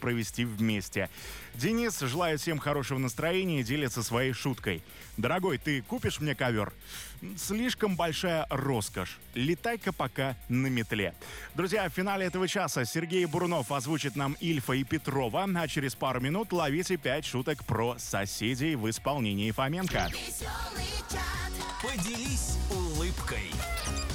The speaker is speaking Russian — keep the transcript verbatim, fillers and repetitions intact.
провести вместе. Денис желает всем хорошего настроения и делится своей шуткой. Дорогой, ты купишь мне ковер? Слишком большая роскошь. Летай-ка пока на метле. Друзья, в финале этого часа Сергей Бурунов озвучит нам Ильфа и Петрова, а через пару минут ловите пять шуток про соседей в исполнении Фоменко. Поделись улыбкой.